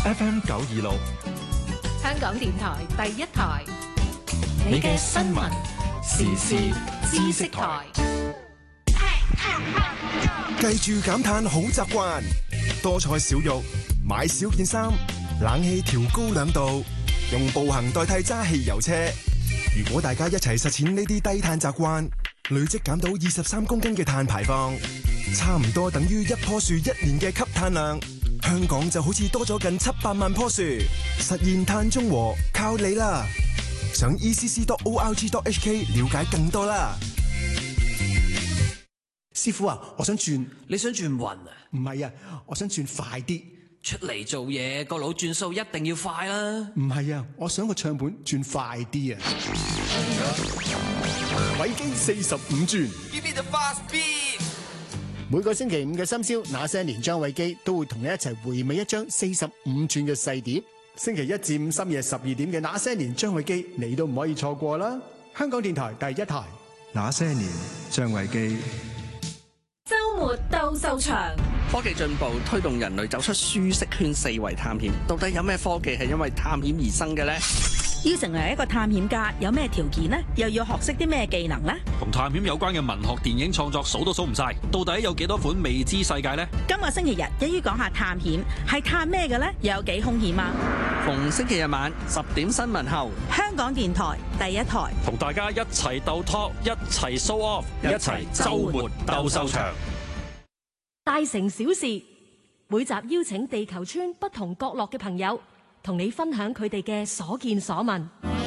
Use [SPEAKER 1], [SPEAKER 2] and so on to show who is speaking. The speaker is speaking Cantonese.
[SPEAKER 1] FM 926，
[SPEAKER 2] 香港電台第一台，你嘅新聞時事知識台。
[SPEAKER 3] 記住減碳好習慣，多菜少肉，買少件衫，冷氣調高2度，用步行代替揸汽油車。如果大家一齊實踐呢啲低碳習慣，累積減到23公斤嘅碳排放，差唔多等於一棵樹1年嘅吸碳量。香港就好似多咗近700萬棵樹，實現碳中和靠你啦！上 ECC.org.hk 了解更多啦。
[SPEAKER 4] 師傅啊，我想轉。
[SPEAKER 5] 你想轉運啊？
[SPEAKER 4] 唔係啊，我想轉快啲。
[SPEAKER 5] 出嚟做嘢個腦轉數一定要快啦。
[SPEAKER 4] 唔係啊，我想個唱盤轉快啲啊。偉基45轉。
[SPEAKER 6] Give me the fast beat。
[SPEAKER 4] 每個星期五嘅深宵，那些年張偉基都會同你一齊回味一張45轉嘅細碟。星期一至五深夜12點嘅那些年張偉基，你都唔可以錯過啦！香港電台第一台。
[SPEAKER 1] 那些年張偉基。
[SPEAKER 2] 周末鬥獸場，
[SPEAKER 7] 科技進步推動人類走出舒適圈，四圍探險。到底有咩科技係因為探險而生嘅呢？
[SPEAKER 8] 要成為一個探險家，有咩條件呢？又要學識啲咩技能呢？
[SPEAKER 9] 同探險有關嘅文學、電影創作數都數唔晒，到底有幾多款未知世界呢？
[SPEAKER 8] 今個星期日一於講下探險，係探咩嘅呢？又有幾兇險啊？
[SPEAKER 7] 逢星期日晚10點新聞後，
[SPEAKER 8] 香港電台第一台，
[SPEAKER 9] 同大家一齊鬥 talk，一齊 show off， 一齊週末鬥獸場。
[SPEAKER 2] 大城小事，每集邀請地球村不同角落嘅朋友，同你分享佢哋嘅所見所聞。